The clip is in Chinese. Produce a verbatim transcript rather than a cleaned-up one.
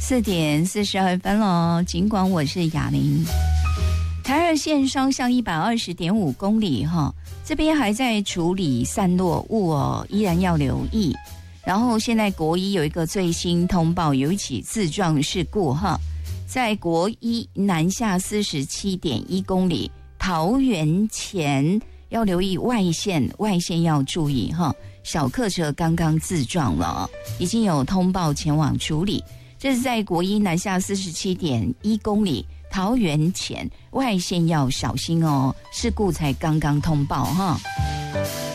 四点四十二分了，尽管我是雅玲。台二线双向一百二十点五公里哈，这边还在处理散落物哦，依然要留意。然后现在国一有一个最新通报，有一起自撞事故哈，在国一南下四十七点一公里，桃园前要留意外线，外线要注意哈。小客车刚刚自撞了，已经有通报前往处理。这是在国一南下四十七点一公里，桃园前外线要小心哦，事故才刚刚通报哈。